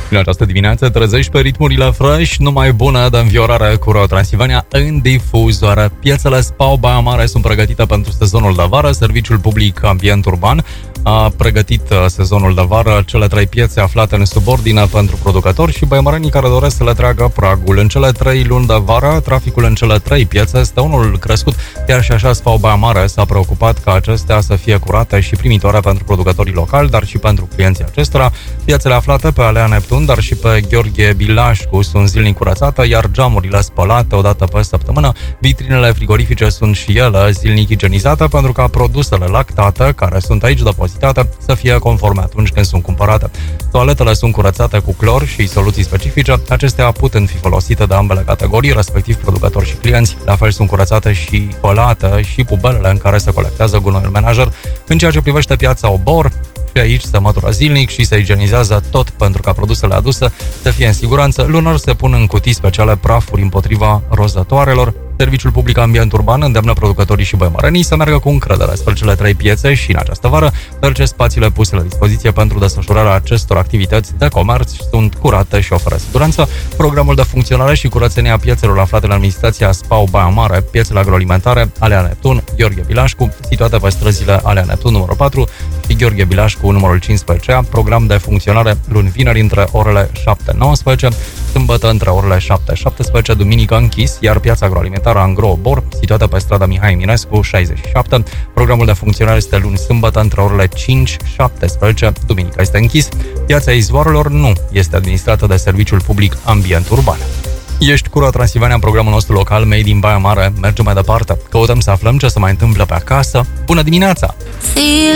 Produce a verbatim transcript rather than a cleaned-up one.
În această dimineață trezești pe ritmurile fresh, numai bună de înviorare cu Ro Transilvania în difuzoare. Piețele Spau Baia Mare sunt pregătite pentru sezonul de vară. Serviciul Public Ambient Urban a pregătit sezonul de vară. Cele trei piețe aflate în subordine pentru producători și băiemărenii care doresc să le treagă pragul. În cele trei luni de vară, traficul în cele trei piețe este unul crescut, iar și așa Spau Baia Mare s-a preocupat ca acestea să fie curate și primitoare pentru producătorii locali, dar și pentru clienții acestora. Piețele aflate pe Alea Neptun, dar și pe Gheorghe Bilașcu sunt zilnic curățate, iar geamurile spălate o dată pe săptămână. Vitrinele frigorifice sunt și ele zilnic igienizate pentru ca produsele lactate, care sunt aici depozitate, să fie conforme atunci când sunt cumpărate. Toaletele sunt curățate cu clor și soluții specifice, acestea putând fi folosite de ambele categorii, respectiv producători și clienți. La fel sunt curățate și spălate și pubelele în care se colectează gunoiul menajer. În ceea ce privește piața Obor, și aici se mătură zilnic și se igienizează tot pentru ca produsele aduse să fie în siguranță. Lunar se pun în cutii speciale prafuri împotriva rozătoarelor. Serviciul Public Ambient Urban îndeamnă producătorii și băiemărenii să meargă cu încredere spre cele trei piețe și în această vară, deoarece spațiile puse la dispoziție pentru desfășurarea acestor activități de comerț sunt curate și oferă siguranță. Programul de funcționare și curățenia piețelor aflate în administrația Spau Baia Mare, piețele agroalimentare Alea Neptun, Gheorghe Bilașcu, situate pe străzile Alea Neptun numărul patru și Gheorghe Bilașcu numărul cincisprezece, program de funcționare luni vineri între orele șapte nouăsprezece, sâmbătă între orele șapte șaptesprezece, duminică închis, iar piața agroalimentară Angro Obor, situată pe strada Mihai Eminescu șaizeci și șapte. Programul de funcționare este luni sâmbătă între orele cinci șaptesprezece, duminică este închis. Piața Izvoarelor nu este administrată de Serviciul Public Ambient Urban. Ești cu Ro Transilvania în programul nostru local Made in Baia Mare. Mergem mai departe. Căutăm să aflăm ce se mai întâmplă pe acasă. Bună dimineața!